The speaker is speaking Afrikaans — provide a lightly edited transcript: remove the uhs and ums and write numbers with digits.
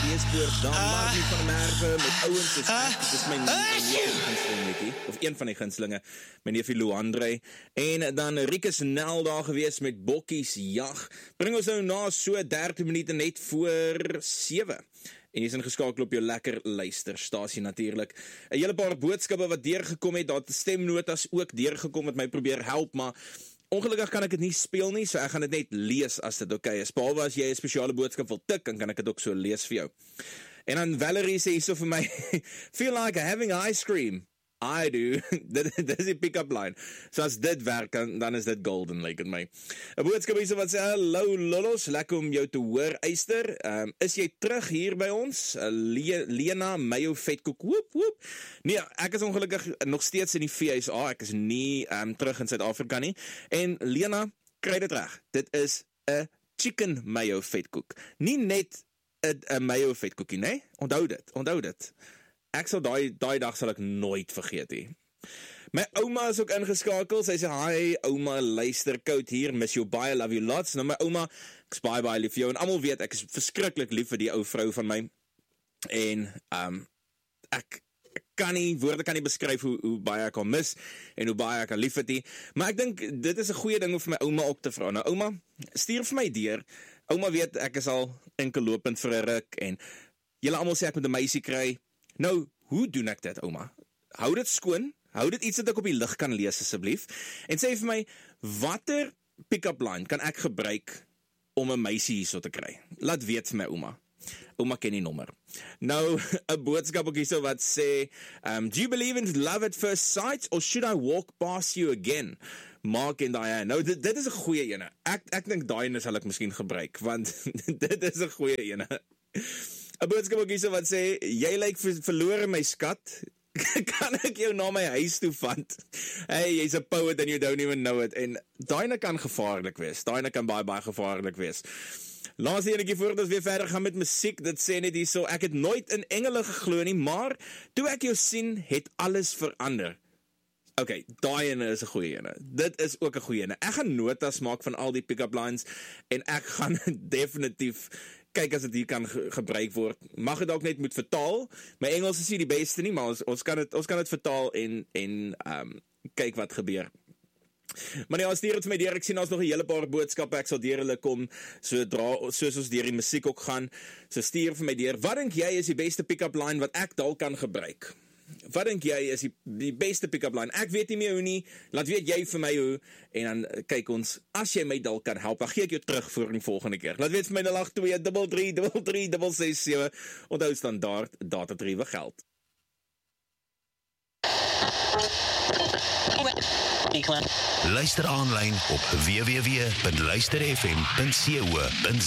Weespoort, dan maak nie van Merwe met ouens soos ek, dit is my gunsteling, of een van die gunstelinge, my neefie Luandre, en dan Rikus Nel daar gewees met Bokkies Jag, bring ons nou na so 30 minute net voor 7. En jy is ingeskakel op jou lekker luisterstasie natuurlik. 'n Hele paar boodskappe wat deurgekom het, daar stemnotas ook deurgekom wat my probeer help, maar ongelukkig kan ek dit nie speel nie, so ek gaan dit net lees as dit okay is. Behalwe as jy 'n spesiale boodskap wil tik, dan kan ek dit ook so lees vir jou. En dan Valerie sê so vir my, feel like having ice cream. I do. Dit is die pick-up line. So as dit werk, dan is dit golden, like in my. 'n boodskap hier wat sê, hallo Lollos, lekker om jou te hoor, Eyster. Is jy terug hier by ons? Lena, Mayo Vetkoek, woep, woep. Nee, ek is ongelukkig nog steeds in die VSA, ek is nie terug in Suid-Afrika nie. En Lena, kry dit reg, dit is 'n chicken mayo vetkoek. Nie net 'n mayo vetkoekie, nee? Onthou dit. Ek sal daai dag sal ek nooit vergeet nie. My ouma is ook ingeskakel, sy sê, hi ouma, luister koud hier, miss you baie, love you lots. Nou my ouma, ek is baie lief vir jou, en almal weet, ek is verskriklik lief vir die ou vrou van my, en ek woorde kan nie beskryf hoe baie ek haar mis, en hoe baie ek haar lief het nie, maar ek dink, dit is 'n goeie ding om vir my ouma ook te vra. Nou ouma, stuur vir my deur, ouma weet, ek is al enkel lopend vir 'n ruk, en julle almal sê ek moet 'n meisie kry. Nou, hoe doen ek dit, ouma? Hou dit skoon, hou dit iets wat ek op die lig kan lees, asseblief, en sê vir my, watter pick-up line kan ek gebruik om 'n meisie hierso te kry? Laat weet vir my, ouma. Ouma ken die nommer. Nou, 'n boodskap ook hierso wat sê, do you believe in love at first sight, or should I walk past you again? Mark en Diane. Nou, dit is 'n goeie ene. Ek dink daai ene sal ek miskien gebruik, want dit is 'n goeie ene. 'n boodskap ook hierso wat sê, jy lyk verlore my skat, kan ek jou na my huis toe vat? Hey, jy's 'n poet and you don't even know it, en daai kan gevaarlik wees, daai kan baie gevaarlik wees. Laaste enetjie voordat ons weer verder gaan met musiek, dit sê net hierso, ek het nooit in engele geglo nie, maar toe ek jou sien, het alles verander. Okay, daai ene is 'n goeie ene. Dit is ook 'n goeie ene. Ek gaan notas maak van al die pick-up lines, en ek gaan definitief kyk as dit hier kan gebruik word. Mag dit ook net moet vertaal. My Engels is nie die beste nie, maar ons kan dit vertaal en kyk wat gebeur. Maar nee, stuur dit vir my deur. Ek sien ons nog 'n hele paar boodskappe. Ek sal deur hulle kom soos ons deur die musiek ook gaan. So stuur vir my deur. Wat dink jy is die beste pick-up line wat ek dalk kan gebruik? Wat dink jy is die beste pick-up line? Ek weet nie meer hoe nie. Laat weet jy vir my hoe, en dan kyk ons, as jy my dalk kan help, dan gee ek jou terug vir die volgende keer. Laat weet vir my 082333367. Onthou standaard datatariewe geld. Luister aanlyn op www.luisterfm.co.za.